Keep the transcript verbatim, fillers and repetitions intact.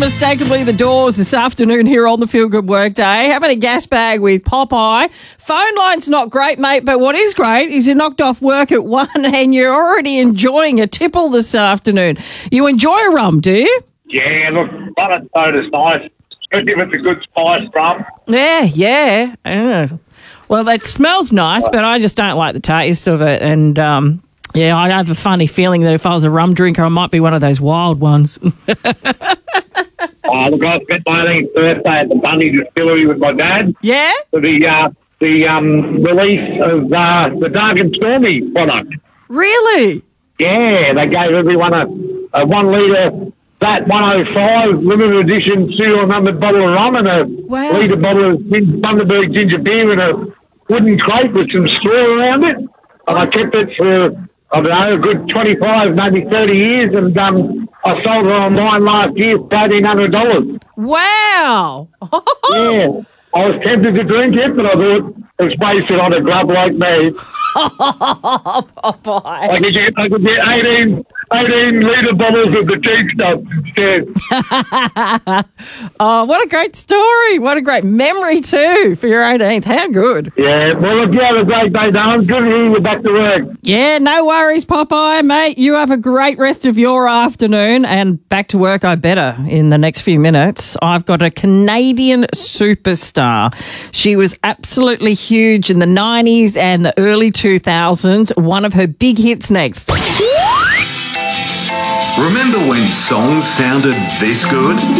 unmistakably the Doors this afternoon here on the Feel Good Workday. Having a gas bag with Popeye. Phone line's not great, mate, but what is great is you knocked off work at one and you're already enjoying a tipple this afternoon. You enjoy a rum, do you? Yeah, look, one and soda's nice, especially if it's a good spiced rum. Yeah, yeah. Uh, well, it smells nice, but I just don't like the taste of it. And, um, yeah, I have a funny feeling that if I was a rum drinker, I might be one of those wild ones. Oh, look, I spent my eighteenth birthday at the Bundy Distillery with my dad. Yeah? For the, uh, the um, release of uh, the Dark and Stormy product. Really? Yeah, they gave everyone a, a one litre Fat one oh five limited edition serial numbered bottle of rum and a Wow. litre bottle of Bundaberg ginger beer in a wooden crate with some straw around it. And I kept it for, I don't know, a good twenty-five, maybe thirty years, and um, I sold it online last year for eighteen hundred dollars. Wow. Yeah. I was tempted to drink it, but I thought it's wasted on a grub like me. Popeye. I could get, I could get eighteen, eighteen litre bottles of the cheap stuff instead. Oh, what a great story. What a great memory, too, for your eighteenth. How good. Yeah, well, look, you have a great day, Darren. Good to hear you back to work. Yeah, no worries, Popeye, mate. You have a great rest of your afternoon and back to work, I better, in the next few minutes. I've got a Canadian superstar. She was absolutely huge in the nineties and the early two thousands. One of her big hits next. Remember when songs sounded this good?